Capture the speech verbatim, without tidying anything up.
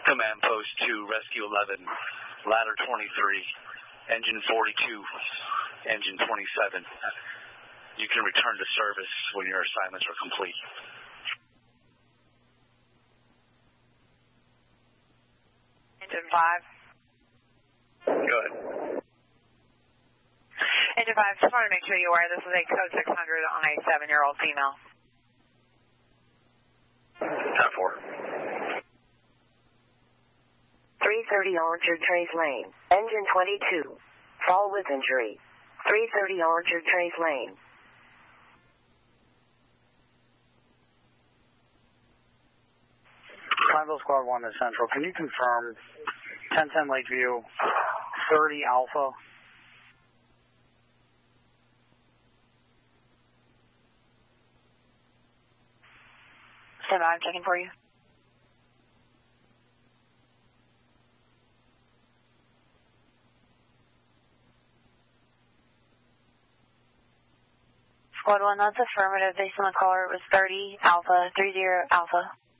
Command Post two, Rescue eleven, Ladder twenty-three, Engine forty-two, Engine twenty-seven. You can return to service when your assignments are complete. Engine five. Go ahead. Engine five, just want to make sure you're aware this is a code six hundred on a seven-year-old female. ten four. three thirty Orchard Trace Lane, Engine twenty-two, fall with injury. three thirty Orchard Trace Lane. Pineville Squad one to Central. Can you confirm ten ten Lakeview, thirty Alpha? Stand by, I'm checking for you. Squad one, that's affirmative. Based on the caller, it was thirty Alpha, thirty Alpha.